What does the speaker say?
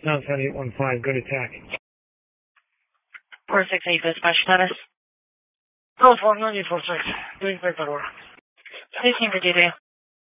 Sounds 815, good attack. 468 dispatch status. Code 49846, doing paperwork. Please name the detail.